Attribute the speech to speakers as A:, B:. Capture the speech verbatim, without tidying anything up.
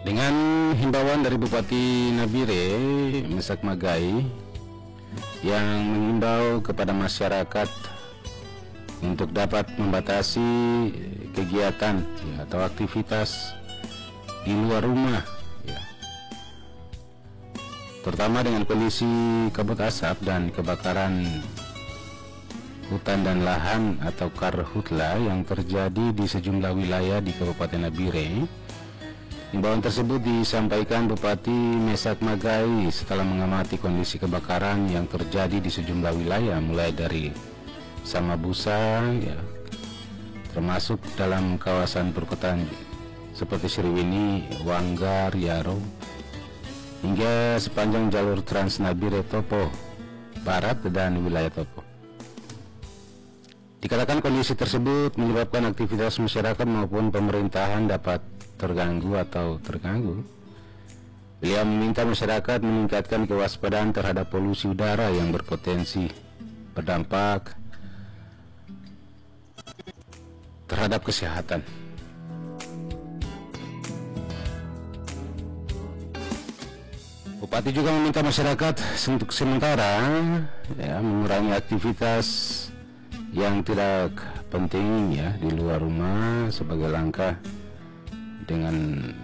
A: Dengan himbauan dari Bupati Nabire Mesak Magai yang mengimbau kepada masyarakat untuk dapat membatasi kegiatan ya, atau aktivitas di luar rumah ya, terutama dengan kondisi kabut asap dan kebakaran hutan dan lahan atau karhutla yang terjadi di sejumlah wilayah di Kabupaten Nabire. Himbauan tersebut disampaikan Bupati Mesak Magai setelah mengamati kondisi kebakaran yang terjadi di sejumlah wilayah, mulai dari Samabusa ya, termasuk dalam kawasan perkotaan seperti Sriwini, Wanggar, Yaro, hingga sepanjang jalur Trans Nabire Topo Barat dan wilayah Topo. Dikatakan kondisi tersebut menyebabkan aktivitas masyarakat maupun pemerintahan dapat terganggu atau terganggu. Beliau meminta masyarakat meningkatkan kewaspadaan terhadap polusi udara yang berpotensi berdampak terhadap kesehatan. Bupati juga meminta masyarakat untuk sementara ya, mengurangi aktivitas yang tidak penting ya di luar rumah sebagai langkah dengan